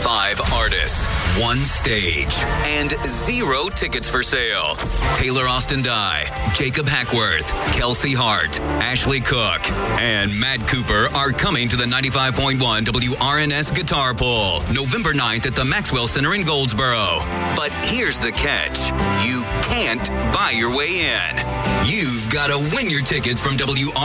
5 artists, 1 stage, and 0 tickets for sale. Taylor Austin Dye, Jacob Hackworth, Kelsey Hart, Ashley Cook, and Matt Cooper are coming to the 95.1 WRNS Guitar Pull, November 9th at the Maxwell Center in Goldsboro. But here's the catch. You can't buy your way in. You've got to win your tickets from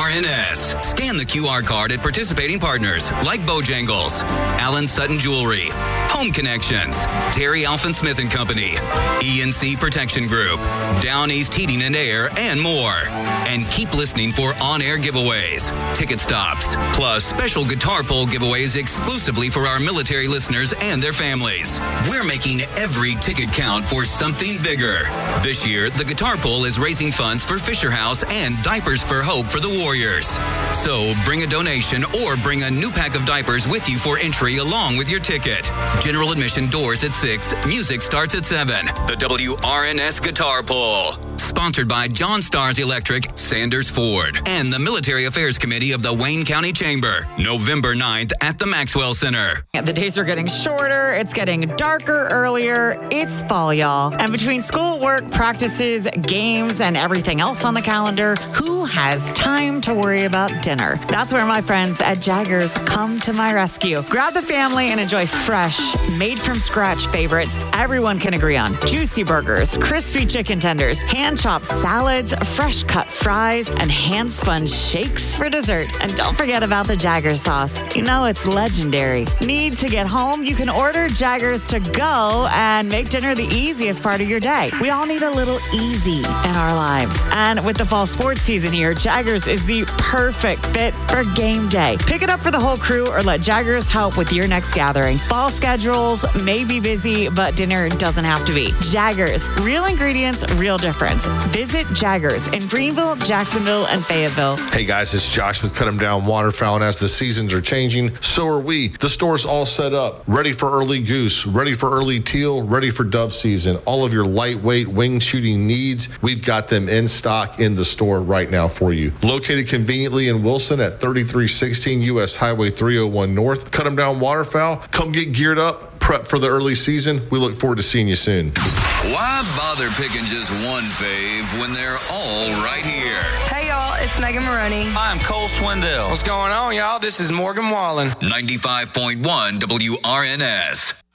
WRNS. Scan the QR card at participating partners like Bojangles, Allen Sutton Jewelry, Home Connections, Terry Alphen Smith & Company, ENC Protection Group, Down East Heating and Air, and more. And keep listening for on-air giveaways, ticket stops, plus special Guitar Pull giveaways exclusively for our military listeners and their families. We're making every ticket count for something bigger. This year, the Guitar Pull is raising funds for Fisher House and Diapers for Hope for the Warriors. So bring a donation or bring a new pack of diapers with you for entry along with your ticket. General admission doors at 6. Music starts at 7. The WRNS Guitar Pull. Sponsored by John Stars Electric, Sanders Ford, and the Military Affairs Committee of the Wayne County Chamber. November 9th at the Maxwell Center. The days are getting shorter. It's getting darker earlier. It's fall, y'all. And between school, work, practices, games, and everything else on the calendar, who has time to worry about dinner? That's where my friends at Jaggers come to my rescue. Grab the family and enjoy fresh, made-from-scratch favorites everyone can agree on. Juicy burgers, crispy chicken tenders, hand-chopped salads, fresh-cut fries, and hand-spun shakes for dessert. And don't forget about the Jaggers sauce. You know it's legendary. Need to get home? You can order Jaggers to go and make dinner the easiest part of your day. We all need a little easy in our lives. And with the fall sports season here, Jaggers is the perfect fit for game day. Pick it up for the whole crew or let Jaggers help with your next gathering. Fall schedules may be busy, but dinner doesn't have to be. Jaggers, real ingredients, real difference. Visit Jaggers in Greenville, Jacksonville, and Fayetteville. Hey guys, it's Josh with Cut 'em Down Waterfowl, and as the seasons are changing, so are we. The store's all set up, ready for early goose, ready for early teal, ready for dove season. All of your lightweight wing shooting needs, we've got them in stock in the store right now for you. Located conveniently in Wilson at 3316 U.S. Highway 301 North. Cut 'em Down Waterfowl. Come get geared up, prep for the early season. We look forward to seeing you soon. Why bother picking just one fave when they're all right here? Hey y'all, it's Megan Maroney. Hi, I'm Cole Swindell. What's going on, y'all? This is Morgan Wallen. 95.1 WRNS.